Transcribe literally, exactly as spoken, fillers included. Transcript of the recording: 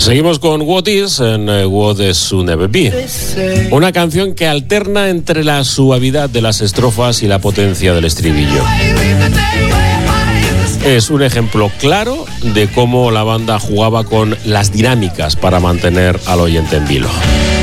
Seguimos con What Is en uh, What Is Will Never Be, una canción que alterna entre la suavidad de las estrofas y la potencia del estribillo. Es un ejemplo claro de cómo la banda jugaba con las dinámicas para mantener al oyente en vilo.